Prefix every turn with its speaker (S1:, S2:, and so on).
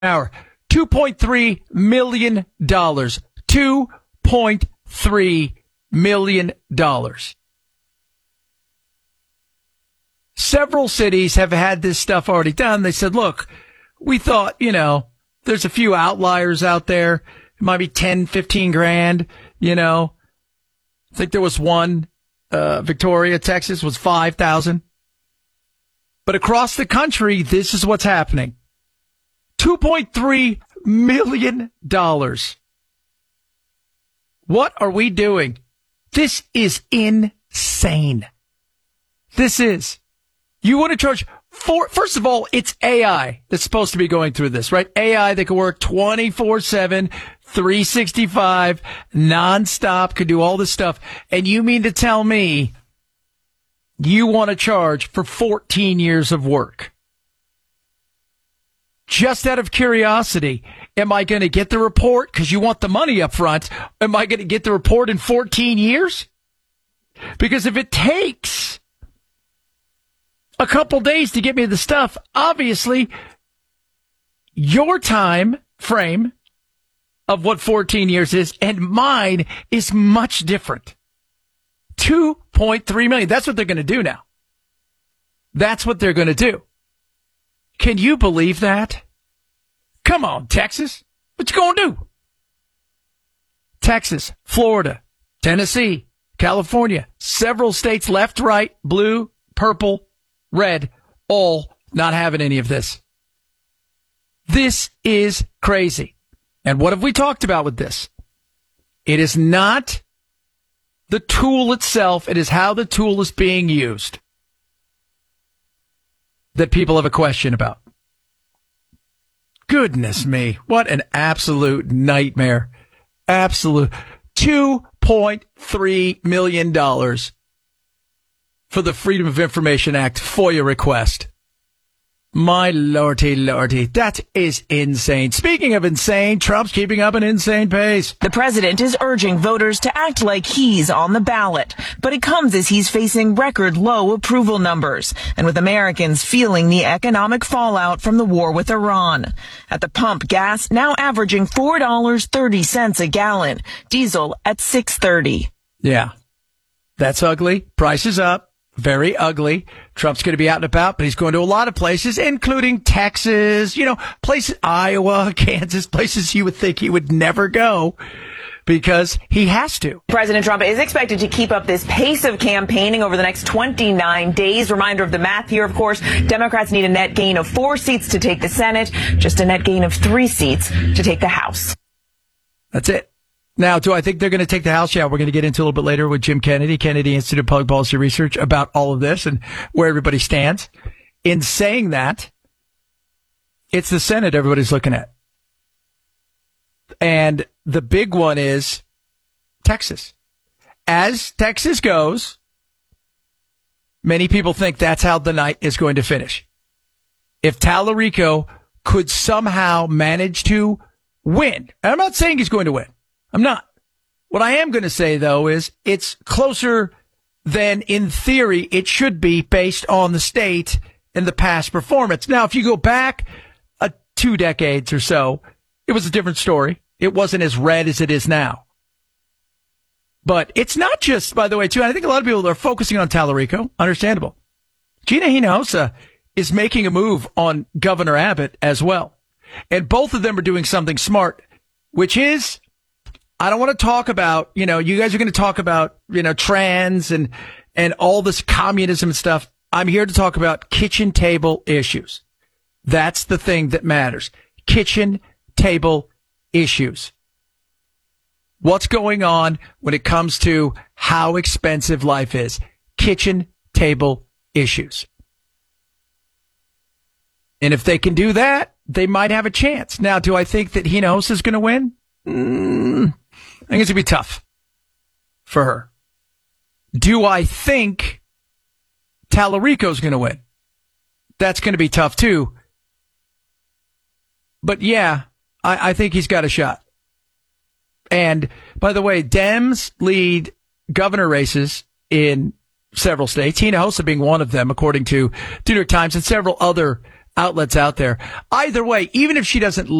S1: hour. $2.3 million. $2.3 million. Several cities have had this stuff already done. They said, look, we thought, there's a few outliers out there. It might be 10, 15 grand, I think there was one, Victoria, Texas was 5,000. But across the country, this is what's happening. $2.3 million. What are we doing? This is insane. This is. You want to charge first of all, it's AI that's supposed to be going through this, right? AI that can work 24/7, 365, nonstop, could do all this stuff. And you mean to tell me you want to charge for 14 years of work? Just out of curiosity, am I going to get the report because you want the money up front? Am I going to get the report in 14 years? Because if it takes a couple days to get me the stuff, obviously your time frame of what 14 years is and mine is much different. 2.3 million. That's what they're going to do now. That's what they're going to do. Can you believe that? Come on, Texas. What you going to do? Texas, Florida, Tennessee, California, several states, left, right, blue, purple, red, all not having any of this. This is crazy. And what have we talked about with this? It is not the tool itself. It is how the tool is being used that people have a question about. Goodness me. What an absolute nightmare. Absolute. $2.3 million for the Freedom of Information Act FOIA request. My lordy, lordy. That is insane. Speaking of insane, Trump's keeping up an insane pace.
S2: The president is urging voters to act like he's on the ballot, but it comes as he's facing record low approval numbers and with Americans feeling the economic fallout from the war with Iran. At the pump, gas now averaging $4.30 a gallon, diesel at $6.30.
S1: Yeah, that's ugly. Prices up. Very ugly. Trump's going to be out and about, but he's going to a lot of places, including Texas, places, Iowa, Kansas, places you would think he would never go because he has to.
S2: President Trump is expected to keep up this pace of campaigning over the next 29 days. Reminder of the math here, of course. Democrats need a net gain of 4 seats to take the Senate, just a net gain of 3 seats to take the House.
S1: That's it. Now, do I think they're going to take the House? Yeah, we're going to get into a little bit later with Jim Kennedy, Kennedy Institute of Public Policy Research, about all of this and where everybody stands. In saying that, it's the Senate everybody's looking at. And the big one is Texas. As Texas goes, many people think that's how the night is going to finish. If Tallarico could somehow manage to win, and I'm not saying he's going to win. I'm not. What I am going to say, though, is it's closer than in theory it should be based on the state and the past performance. Now, if you go back 2 decades or so, it was a different story. It wasn't as red as it is now. But it's not just, by the way, too, I think a lot of people are focusing on Tallarico. Understandable. Gina Hinojosa is making a move on Governor Abbott as well. And both of them are doing something smart, which is, I don't want to talk about, you guys are going to talk about, trans and all this communism and stuff. I'm here to talk about kitchen table issues. That's the thing that matters. Kitchen table issues. What's going on when it comes to how expensive life is? Kitchen table issues. And if they can do that, they might have a chance. Now, do I think that Hinojosa is going to win? I think it's going to be tough for her. Do I think Tallarico's going to win? That's going to be tough, too. But, yeah, I think he's got a shot. And, by the way, Dems lead governor races in several states, Hinojosa being one of them, according to the New York Times and several other outlets out there. Either way, even if she doesn't